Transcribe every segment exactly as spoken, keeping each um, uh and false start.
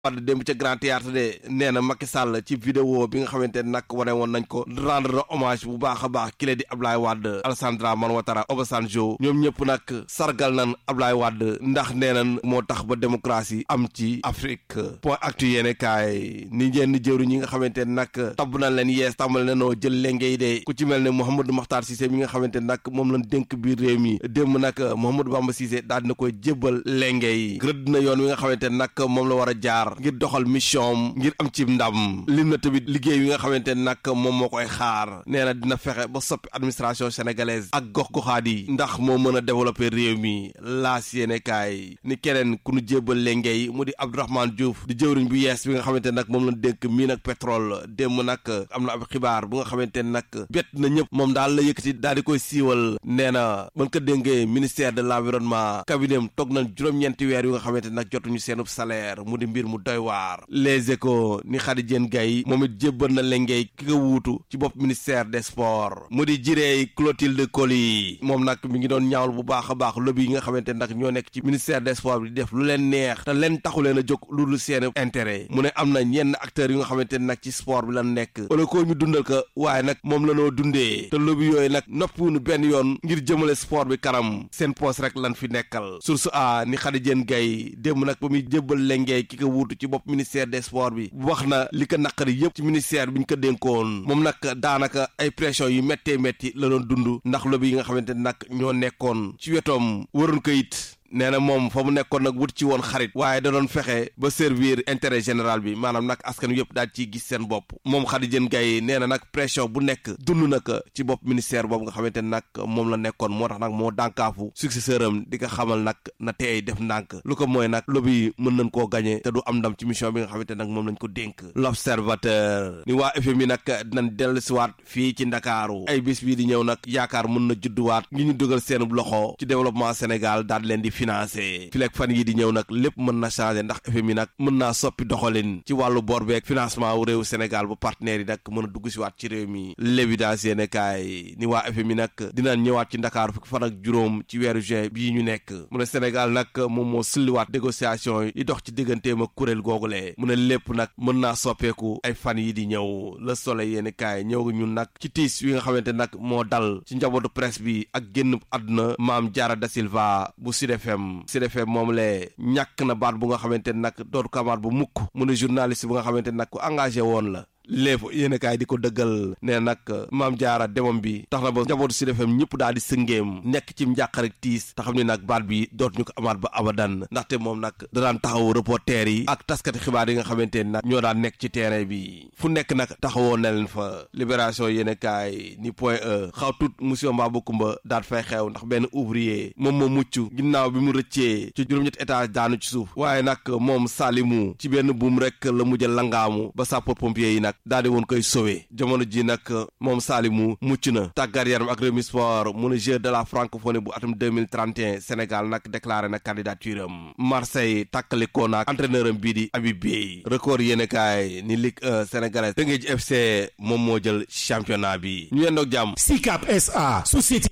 Wade démb ca Grand Théâtre de nee na Macky Sall ci vidéo bi nga xamante ne nag wane woon nañ ko rendre hommage bu baax a baax ki la di Abdoulaye Wade Alassane Dramane Ouattara Obasanjo ñoom ñëpp nag sargal nan Abdoulaye Wade ndax nee nañ moo tax ba démocratie am ci Afrique. point actu yéene kaay ni ñenn jëwri ñi nga xamante ne nag tabb nañ leen yees tàmbale nanoo jël lengey de ku ci mel ne Mouhamadou Makhtar Cissé mi nga xamante ne nag moom lañ dénk biir réew mi démb nag Mouhamadou Bamba Cissé daal dina koy jébbal lengey rëdd na yoon wi nga xamante ne nag moom la war a jaar ngir doxal mission ngir am ci ndam lim na tamit liggéey wi nga xamante ne nag moom moo koy xaar nee na dina fexe ba soppi administration sénégalaise ak gox-goxaat yi ndax moo mën a développer réew mi laas yéene kaay ni keneen ku nu jébbal lengey mu di Abdourahmane Diouf di jëwriñ bu yees bi nga xamante ne nag moom lañ dénk mii nag pétrole démb nag am na ab xibaar bu nga xamante ne nag bett na ñëpp moom daal la yëkkati daal di koy siiwal nee na ban ko dénkee ministère de l'environnement cabinet toog nañ juróom-ñeenti weer yu nga xamante ne nag jotuñu seenub salaire mu di mbir mu doy waar les échos ni Khady Diène Gaye moom it jébbal na lengey ki nga wuutu ci bopp ministère des sports mu di jirey Clotilde Coly moom nag mi ngi doon ñaawul bu baax a baax lobby yi nga xamante ne nag ñoo nekk ci ministère des sports bi di def lu leen neex te leen taxu leen a jóg lu dul seen intérêt mu ne am na ñenn acteurs yu nga xamante ne nag ci sport bi lan nekk wala ko ñu dundal ko waaye nag moom la noo dundee te lobby yooyu nag noppiwuñu benn yoon ngir jëmale sport bi kanam seen poste rek lan fi nekkal source a ni Khady Diène Gaye démb nag ba muy jébbal lengey ki ko wuutu ci bopp ministère des sports bi wax na li ko naqari yëpp ci ministère bi ñu ko dénkoon moom nag daanaka ay pression yu méttee métti la doon dund ndax lobby yi nga xamante ne nag ñoo nekkoon ci wetoom waroon ko it nee na moom fa mu nekkoon nag wut ci woon xarit waaye da doon fexe ba servir intérêt général bi maanaam nag askan yëpp daal ciy gis seen bopp moom Khady Diène Gaye nee na nag pression bu nekk dund na ko ci bopp ministère boobu nga xamante ne nag moom la nekkoon moo tax nag moo dànkaafu successeur am di ko xamal nag na teey def ndànk lu ko mooy nag lobby mën nañ koo gagné te du am ndam ci mission bi nga xamante ne nag moom lañ ko dénk l'observateur ni waa F M I nag dinañ dellusiwaat fii ci Ndakaaru ay bis bii di ñëw nag yaakaar mën na judduwaat ngi ñu dugal seen loxo ci développement Sénégal daal leen di financé fileeg fan yi di ñëw nag lépp mën na changer ndax F M I nag mën naa soppi doxalin ci wàllu bor beeg financement wu réew Sénégal bu partenaires yi nag mën a dugg si waat ci réew mi l'évidence yéene kaay ni waa F M I nag dinañ ñëwaat ci Ndakaar fukki fan ak juróom ci weeru juin bii ñu nekk mu ne Sénégal nag moom moo sulliwaat négociation yi dox ci digganteem ak kuréel googule mu ne lépp nag mën naa soppeeku ay fan yi di ñëw Le Soleil yéene kaay ñëw ñun nag ci tiis wi nga xamante nag moo dal ci njabootu presse bi ak génn àdduna Mame Diarra Da Silva bu Sud F M Sud F M moom le ñàkk na baat bu nga xamante ne nag dootu ko amaat bu mukk mu ne journaliste bu nga xamante ne nag ku engagé woon la lépp yéen a kaay di ko dëggal nee nag Mame Diarra demam bi tax na ba njabootu Sud F M ñëpp daal di sëngeem nekk ci njàqare ak tiis te xam ne nag baat bi dootuñu ko amaat ba abadan ndaxte moom nag da daan taxaw reporter yi ak taskati xibaar yi nga xamante ne nag ñoo daan nekk ci terrain bi fu nekk nag taxawoon na leen fa libération yéen a kaay ni point e xaw tut monsieur Mbaba Kumba daal fay xew ndax benn ouvrier moom moo mucc ginnaaw bi mu rëccee ci juróom-ñetti étage daanu ci suuf waaye nag moom Salimu ci benn buum rek la mujj langaamu ba sapeur pompier yi nag daal di woon koy sauvé jamono ji nag moom Salimu mucc na tàggat yaram ak Rewmi Sport mu ne Jeux de la francophonie bu atum deux mille trente et un Sénégal nag déclaré na candidature am Marseille tàkkalikoo naak entraîneur am bii di Habib Beye record yéene kaay ni Ligue un sénégalaise Teungueth F C moom moo jël championnat bi ñu yendoog jàmm. SICAP S A société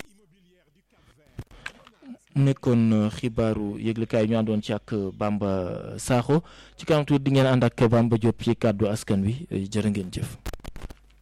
nekkoon xibaaru yëglekaay ñu àndoon ci ak Bamba Sakho ci kanam tuuti di ngeen ànd ak Bamba Diop ci kàddu askan wi jërë ngeen jëf.